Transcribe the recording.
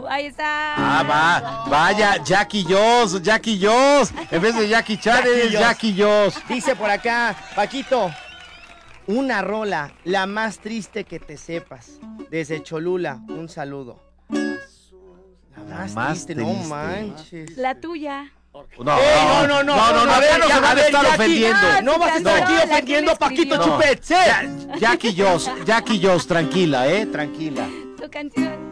Ahí está. Vaya, Jackie Joss, en vez de Jackie Chan es Jackie Joss. Dice por acá, Paquito, una rola, la más triste que te sepas. Desde Cholula, un saludo. La más triste, no manches. La tuya. No, a ver, ya no se van a estar Jackie, ofendiendo. no vas a estar aquí la ofendiendo a que le Paquito escribió. Chupet. Jackie Joss, tranquila, tranquila. Tu canción.